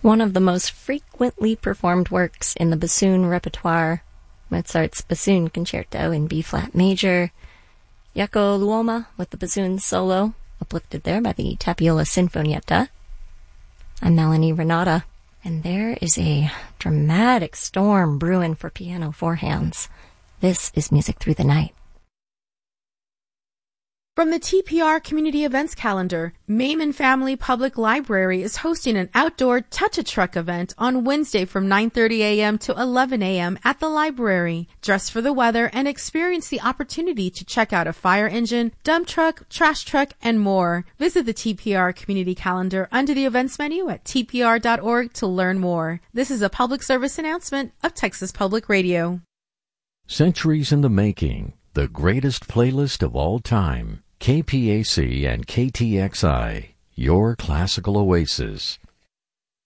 One of the most frequently performed works in the bassoon repertoire, Mozart's Bassoon Concerto in B-flat major, Jaakko Luoma with the bassoon solo, uplifted there by the Tapiola Sinfonietta. I'm Melanie Renata, and there is a dramatic storm brewing for piano four hands. This is Music Through the Night. From the TPR Community Events Calendar, Maiman Family Public Library is hosting an outdoor Touch-a-Truck event on Wednesday from 9:30 a.m. to 11 a.m. at the library. Dress for the weather and experience the opportunity to check out a fire engine, dump truck, trash truck, and more. Visit the TPR Community Calendar under the events menu at tpr.org to learn more. This is a public service announcement of Texas Public Radio. Centuries in the Making, the greatest playlist of all time. KPAC and KTXI, your classical oasis.